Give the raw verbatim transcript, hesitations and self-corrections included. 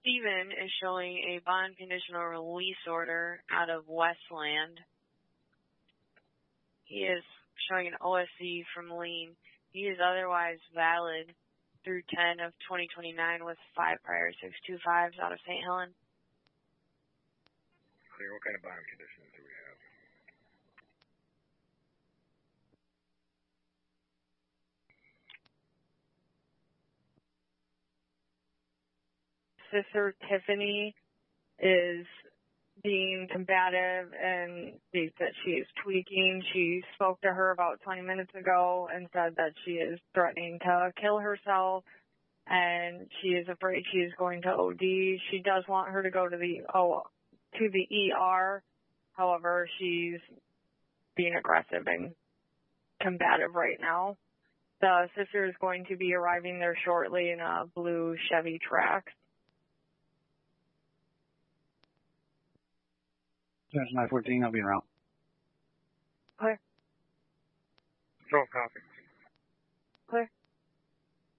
Steven is showing a bond conditional release order out of Westland. He is showing an O S C from lien. He is otherwise valid through ten of twenty twenty-nine with five prior six two fives out of Saint Helen. Clear. What kind of bond conditions do we have? Sister Tiffany is being combative and states that she is tweaking. She spoke to her about twenty minutes ago and said that she is threatening to kill herself and she is afraid she is going to O D. She does want her to go to the oh, to the E R. However, she's being aggressive and combative right now. The sister is going to be arriving there shortly in a blue Chevy Trax. nine fourteen, I'll be around. Okay. No copy.